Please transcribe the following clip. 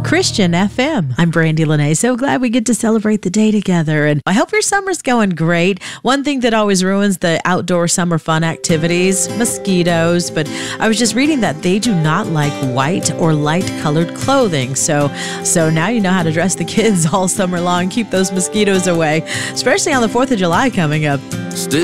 Christian FM. I'm Brandy Lene. So glad we get to celebrate the day together. And I hope your summer's going great. One thing that always ruins the outdoor summer fun activities, mosquitoes. But I was just reading that they do not like white or light colored clothing. So now you know how to dress the kids all summer long. Keep those mosquitoes away, especially on the 4th of July coming up. Still